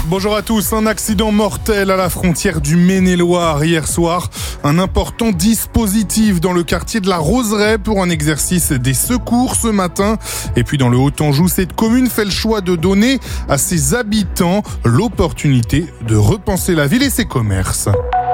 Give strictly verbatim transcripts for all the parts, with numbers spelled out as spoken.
Bonjour à tous. Un accident mortel à la frontière du Maine-et-Loire hier soir. Un important dispositif dans le quartier de la Roseraie pour un exercice des secours ce matin. Et puis dans le Haut-Anjou, cette commune fait le choix de donner à ses habitants l'opportunité de repenser la ville et ses commerces.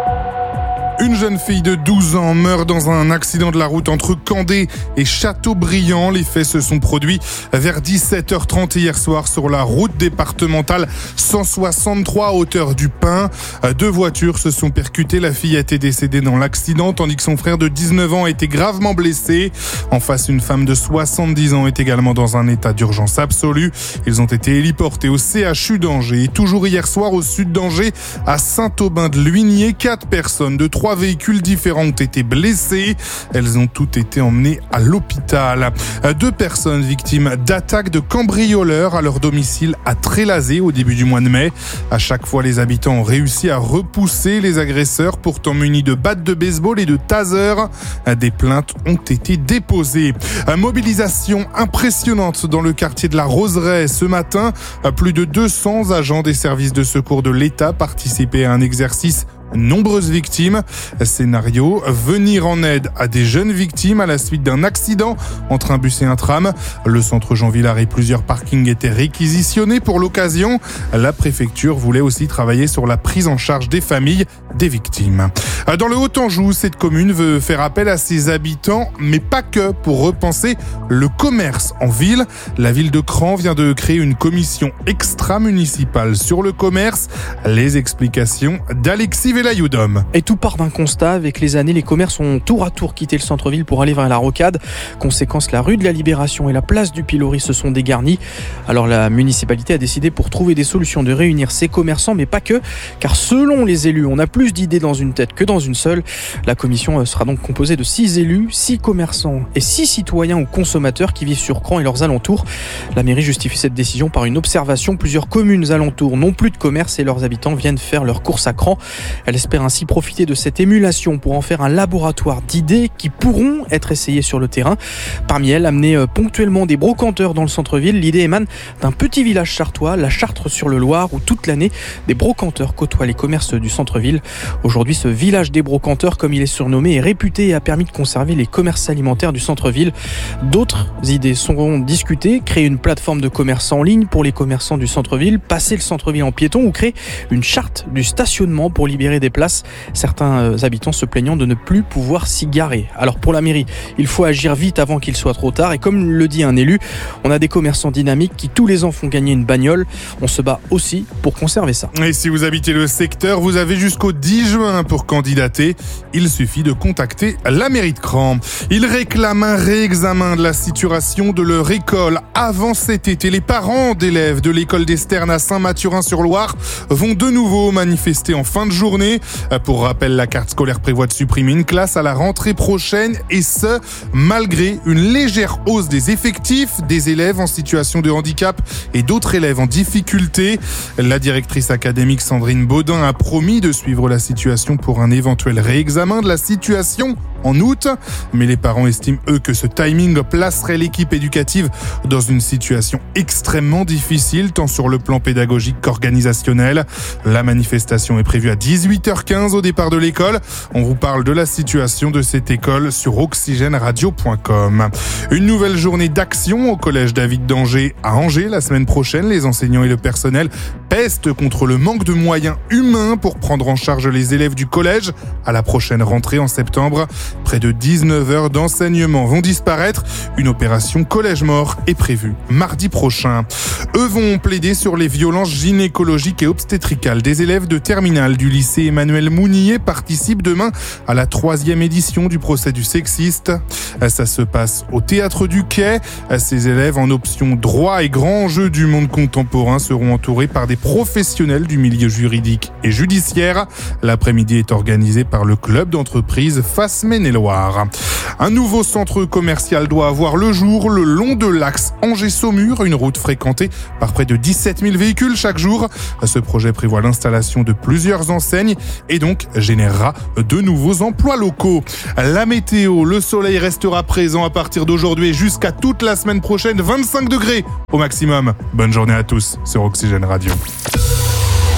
Une jeune fille de douze ans meurt dans un accident de la route entre Candé et Châteaubriand. Les faits se sont produits vers dix-sept heures trente hier soir sur la route départementale cent soixante-trois à hauteur du Pin. Deux voitures se sont percutées. La fille a été décédée dans l'accident tandis que son frère de dix-neuf ans a été gravement blessé. En face, une femme de soixante-dix ans est également dans un état d'urgence absolue. Ils ont été héliportés au C H U d'Angers. Et toujours hier soir au sud d'Angers, à Saint-Aubin-de-Luigné, quatre personnes de trois Trois véhicules différents ont été blessés. Elles ont toutes été emmenées à l'hôpital. Deux personnes victimes d'attaques de cambrioleurs à leur domicile à Trélazé au début du mois de mai. À chaque fois, les habitants ont réussi à repousser les agresseurs, pourtant munis de battes de baseball et de tasers. Des plaintes ont été déposées. Mobilisation impressionnante dans le quartier de la Roseraie ce matin. Plus de deux cents agents des services de secours de l'État participaient à un exercice. Nombreuses victimes. Scénario, venir en aide à des jeunes victimes à la suite d'un accident entre un bus et un tram. Le centre Jean Villard et plusieurs parkings étaient réquisitionnés pour l'occasion. La préfecture voulait aussi travailler sur la prise en charge des familles des victimes. Dans le Haut-Anjou, cette commune veut faire appel à ses habitants, mais pas que, pour repenser le commerce en ville. La ville de Cran vient de créer une commission extra-municipale sur le commerce. Les explications d'Alexis Velayoudom. Et tout part d'un constat. Avec les années, les commerces ont tour à tour quitté le centre-ville pour aller vers la rocade. Conséquence, la rue de la Libération et la place du Pilori se sont dégarnis. Alors la municipalité a décidé pour trouver des solutions de réunir ces commerçants, mais pas que, car selon les élus, on a plus d'idées dans une tête que dans une seule. La commission sera donc composée de six élus, six commerçants et six citoyens ou consommateurs qui vivent sur Cran et leurs alentours. La mairie justifie cette décision par une observation. Plusieurs communes alentours n'ont plus de commerce et leurs habitants viennent faire leurs courses à Cran. Elle espère ainsi profiter de cette émulation pour en faire un laboratoire d'idées qui pourront être essayées sur le terrain. Parmi elles, amener ponctuellement des brocanteurs dans le centre-ville. L'idée émane d'un petit village chartois, la Chartre-sur-le-Loir, où toute l'année, des brocanteurs côtoient les commerces du centre-ville. Aujourd'hui, ce village des brocanteurs, comme il est surnommé, est réputé et a permis de conserver les commerces alimentaires du centre-ville. D'autres idées seront discutées. Créer une plateforme de commerce en ligne pour les commerçants du centre-ville, passer le centre-ville en piéton ou créer une charte du stationnement pour libérer des places. Certains habitants se plaignant de ne plus pouvoir s'y garer. Alors pour la mairie, il faut agir vite avant qu'il soit trop tard. Et comme le dit un élu, on a des commerçants dynamiques qui tous les ans font gagner une bagnole. On se bat aussi pour conserver ça. Et si vous habitez le secteur, vous avez jusqu'au dix juin pour candidater. Il suffit de contacter la mairie de Cran. Ils réclament un réexamen de la situation de leur école avant cet été. Les parents d'élèves de l'école d'Esterne à Saint-Mathurin-sur-Loire vont de nouveau manifester en fin de journée. Pour rappel, la carte scolaire prévoit de supprimer une classe à la rentrée prochaine et ce, malgré une légère hausse des effectifs des élèves en situation de handicap et d'autres élèves en difficulté. La directrice académique Sandrine Baudin a promis de suivre la situation pour un éventuel réexamen de la situation en août. Mais les parents estiment, eux, que ce timing placerait l'équipe éducative dans une situation extrêmement difficile, tant sur le plan pédagogique qu'organisationnel. La manifestation est prévue à dix-huit heures quinze au départ de l'école. On vous parle de la situation de cette école sur oxygène radio point com. Une nouvelle journée d'action au collège David d'Angers à Angers la semaine prochaine. Les enseignants et le personnel pestent contre le manque de moyens humains pour prendre en charge les élèves du collège à la prochaine rentrée en septembre. Près de dix-neuf heures d'enseignement vont disparaître. Une opération collège mort est prévue mardi prochain. Eux vont plaider sur les violences gynécologiques et obstétricales des élèves de terminale du lycée Emmanuel Mounier participent demain à la troisième édition du procès du sexiste. Ça se passe au Théâtre du Quai. Ces élèves en option droit et grand enjeu du monde contemporain seront entourés par des professionnels du milieu juridique et judiciaire. L'après-midi est organisé par le club d'entreprise Face Maine-et-Loire. Un nouveau centre commercial doit avoir le jour le long de l'axe Angers-Saumur, une route fréquentée par près de dix-sept mille véhicules chaque jour. Ce projet prévoit l'installation de plusieurs enseignes et donc générera de nouveaux emplois locaux. La météo, le soleil restera présent à partir d'aujourd'hui et jusqu'à toute la semaine prochaine, vingt-cinq degrés au maximum. Bonne journée à tous sur Oxygène Radio.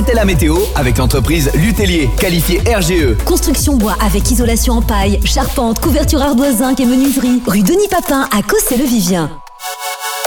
C'était la météo avec l'entreprise Lutellier, qualifiée R G E. Construction bois avec isolation en paille, charpente, couverture ardoise, zinc et menuiserie. Rue Denis Papin à Cossé-le-Vivien.